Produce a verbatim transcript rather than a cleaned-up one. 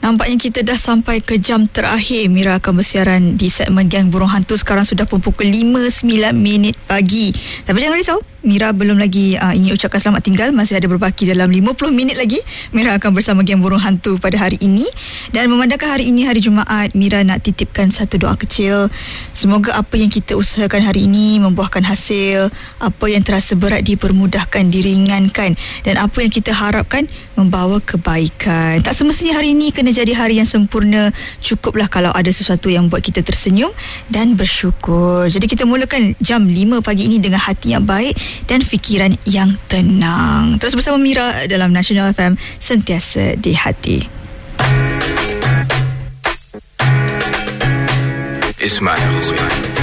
Nampaknya kita dah sampai ke jam terakhir. Mira akan bersiaran di segmen Geng Burung Hantu. Sekarang sudah pun pukul lima sembilan minit pagi. Tapi jangan risau, Mira belum lagi uh, ingin ucapkan selamat tinggal. Masih ada berbaki dalam lima puluh minit lagi. Mira akan bersama Geng Burung Hantu pada hari ini. Dan memandangkan hari ini hari Jumaat, Mira nak titipkan satu doa kecil. Semoga apa yang kita usahakan hari ini membuahkan hasil. Apa yang terasa berat dipermudahkan, diringankan. Dan apa yang kita harapkan membawa kebaikan. Tak semestinya hari ini kena jadi hari yang sempurna. Cukuplah kalau ada sesuatu yang buat kita tersenyum dan bersyukur. Jadi kita mulakan jam lima pagi ini dengan hati yang baik dan fikiran yang tenang. Terus bersama Mira dalam Nasional F M, sentiasa di hati. Ismail.